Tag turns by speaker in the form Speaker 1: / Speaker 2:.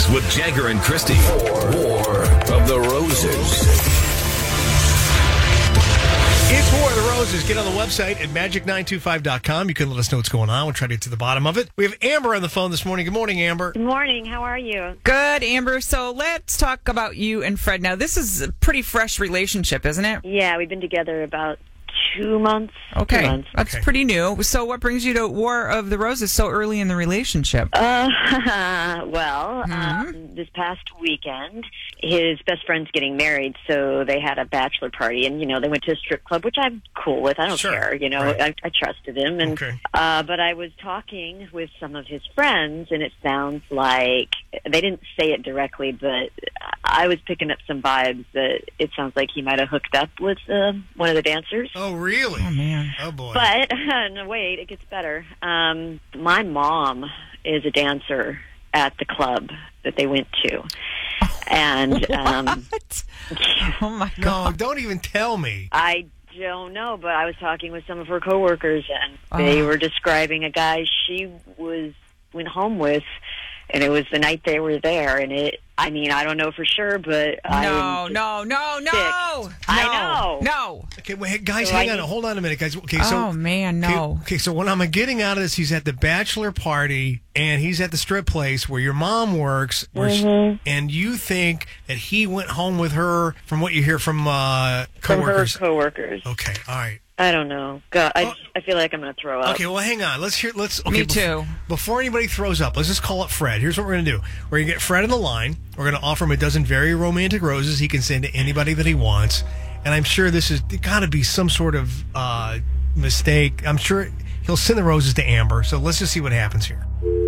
Speaker 1: Mornings with Jagger and Christy. War of the Roses.
Speaker 2: It's War of the Roses. Get on the website at magic925.com. You can let us know what's going on. We'll try to get to the bottom of it. We have Amber on the phone this morning. Good morning, Amber.
Speaker 3: Good morning. How are you?
Speaker 4: Good, Amber. So let's talk about you and Fred. Now, this is a pretty fresh relationship, isn't it?
Speaker 3: Yeah, we've been together about 2 months.
Speaker 4: Okay.
Speaker 3: 2 months.
Speaker 4: That's pretty new. So what brings you to War of the Roses so early in the relationship?
Speaker 3: This past weekend, his best friend's getting married, so they had a bachelor party, and, they went to a strip club, which I'm cool with. I don't care,
Speaker 2: Right.
Speaker 3: I trusted him. And, but I was talking with some of his friends, and it sounds like, they didn't say it directly, but I was picking up some vibes that it sounds like he might have hooked up with one of the dancers.
Speaker 2: Oh, really?
Speaker 4: Oh, man.
Speaker 2: Oh, boy.
Speaker 3: But, no, wait, it gets better. My mom is a dancer at the club that they went to. And,
Speaker 4: What? Oh, my
Speaker 2: No,
Speaker 4: God.
Speaker 2: don't even tell me.
Speaker 3: I don't know, but I was talking with some of her coworkers, and they were describing a guy she went home with, and it was the night they were there, and I don't know for sure, but
Speaker 4: No.
Speaker 3: I know.
Speaker 4: No.
Speaker 2: Okay, wait, guys,
Speaker 3: So
Speaker 2: hang on. Hold on a minute, guys. Okay, so
Speaker 4: Oh, man, no.
Speaker 2: Okay, so what I'm getting out of this, he's at the bachelor party, and he's at the strip place where your mom works, and you think that he went home with her, from what you hear from coworkers.
Speaker 3: From her coworkers.
Speaker 2: Okay, all right.
Speaker 3: I don't know. God, I feel like I'm going to throw up.
Speaker 2: Okay, well, hang on. Okay,
Speaker 4: Me too.
Speaker 2: Before anybody throws up, let's just call up Fred. Here's what we're going to do. We're going to get Fred on the line. We're going to offer him a dozen very romantic roses he can send to anybody that he wants. And I'm sure this has got to be some sort of mistake. I'm sure he'll send the roses to Amber. So let's just see what happens here.